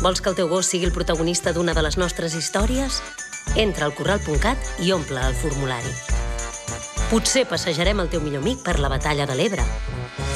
Vols que el teu gos sigui el protagonista d'una de les nostres històries? Entra al corral.cat i omple el formulari. Potser passejarem el teu millor amic per la batalla de l'Ebre.